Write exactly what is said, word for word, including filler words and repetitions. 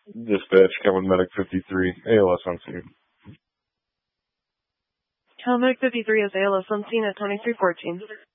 Dispatch, Calvin Medic fifty-three, A L S on scene. Calvin Medic fifty-three is A L S on scene at twenty-three fourteen.